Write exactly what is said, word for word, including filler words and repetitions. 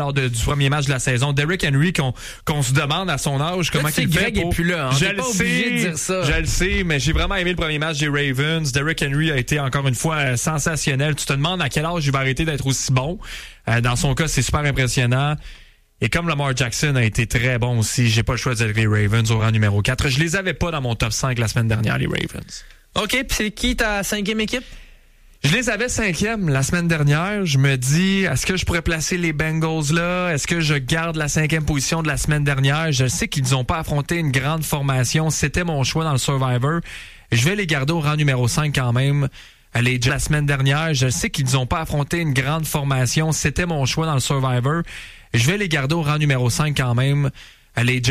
lors de, du premier match de la saison. Derrick Henry, qu'on, qu'on se demande à son âge comment il fait. Greg pour... est plus là. Hein? Je T'es le pas sais, obligé de dire ça. Je le sais, mais j'ai vraiment aimé le premier match des Ravens. Derrick Henry a été encore une fois euh, sensationnel. Tu te demandes à quel âge il va arrêter d'être aussi bon. Euh, dans son cas, c'est super impressionnant. Et comme Lamar Jackson a été très bon aussi, j'ai pas le choix de dire les Ravens au rang numéro quatre. Je les avais pas dans mon top cinq la semaine dernière, les Ravens. OK, puis c'est qui ta cinquième équipe? Je les avais cinquième la semaine dernière. Je me dis, est-ce que je pourrais placer les Bengals là? Est-ce que je garde la cinquième position de la semaine dernière? Je sais qu'ils n'ont pas affronté une grande formation. C'était mon choix dans le Survivor. Je vais les garder au rang numéro cinq quand même. Les la semaine dernière, je sais qu'ils n'ont pas affronté une grande formation. C'était mon choix dans le Survivor. Je vais les garder au rang numéro cinq quand même. Les